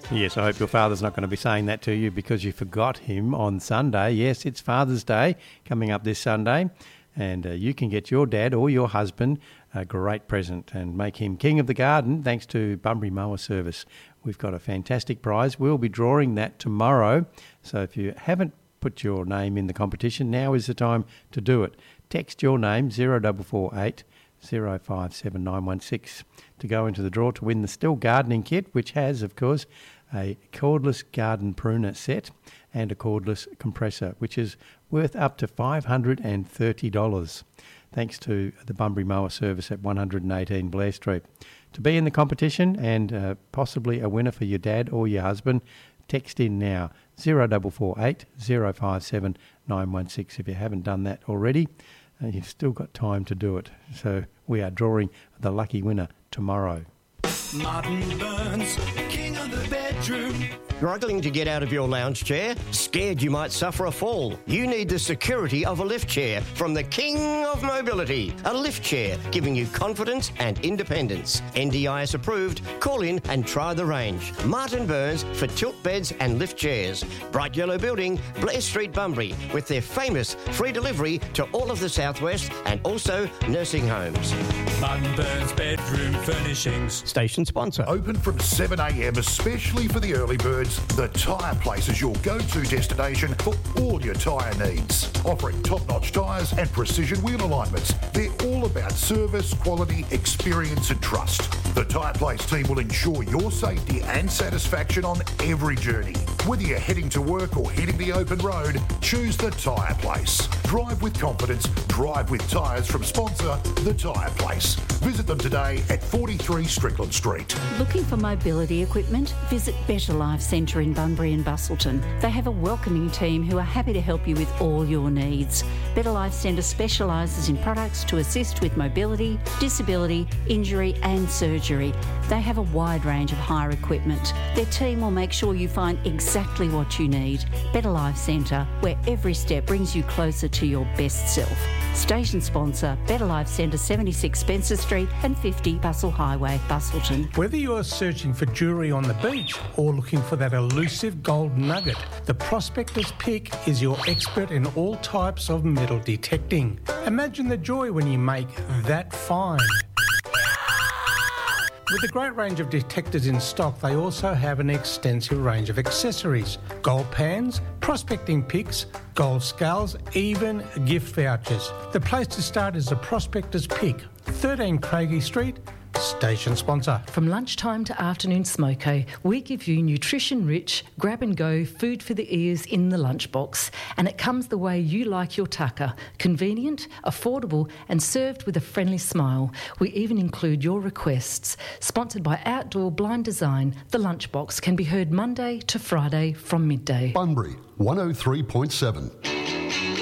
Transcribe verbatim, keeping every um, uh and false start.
Yes, I hope your father's not going to be saying that to you because you forgot him on Sunday. Yes, it's Father's Day coming up this Sunday, and uh, you can get your dad or your husband a great present and make him king of the garden thanks to Bunbury Mower Service. We've got a fantastic prize. We'll be drawing that tomorrow, so if you haven't put your name in the competition, now is the time to do it. Text your name zero four four eight zero five seven nine one six to go into the draw to win the Still Gardening Kit, which has, of course, a cordless garden pruner set and a cordless compressor, which is worth up to five hundred thirty dollars, thanks to the Bunbury Mower Service at one eighteen Blair Street. To be in the competition and uh, possibly a winner for your dad or your husband, text in now, zero four four eight zero five seven nine one six. If you haven't done that already, uh, you've still got time to do it. So we are drawing the lucky winner tomorrow. Martin Burns, king of the bedroom. Struggling to get out of your lounge chair? Scared you might suffer a fall? You need the security of a lift chair from the King of Mobility. A lift chair giving you confidence and independence. N D I S approved. Call in and try the range. Martin Burns for tilt beds and lift chairs. Bright Yellow Building, Blair Street, Bunbury, with their famous free delivery to all of the southwest and also nursing homes. Martin Burns Bedroom Furnishings. Station sponsor. Open from seven a m especially for the early birds. The Tyre Place is your go-to destination for all your tyre needs. Offering top-notch tyres and precision wheel alignments. They're all about service, quality, experience and trust. The Tyre Place team will ensure your safety and satisfaction on every journey. Whether you're heading to work or hitting the open road, choose the Tyre Place. Drive with confidence, drive with tyres from sponsor The Tyre Place. Visit them today at forty-three Strickland Street. Looking for mobility equipment? Visit Better Life Centre in Bunbury and Bustleton. They have a welcoming team who are happy to help you with all your needs. Better Life Centre specialises in products to assist with mobility, disability, injury and surgery. They have a wide range of hire equipment. Their team will make sure you find exactly what you need. Better Life Centre, where every step brings you closer to your best self. Station sponsor, Better Life Centre, seventy-six Spencer Street and fifty Bustle Highway, Bustleton. Whether you're searching for jewellery on the beach or looking for that elusive gold nugget, the Prospector's Pick is your expert in all types of metal detecting. Imagine the joy when you make that find. With a great range of detectors in stock, they also have an extensive range of accessories. Gold pans, prospecting picks, gold scales, even gift vouchers. The place to start is the Prospector's Pick, thirteen Craigie Street, station sponsor. From lunchtime to afternoon smoko, we give you nutrition-rich, grab-and-go food for the ears in the lunchbox. And it comes the way you like your tucker. Convenient, affordable and served with a friendly smile. We even include your requests. Sponsored by Outdoor Blind Design, the lunchbox can be heard Monday to Friday from midday. Bunbury, one oh three point seven.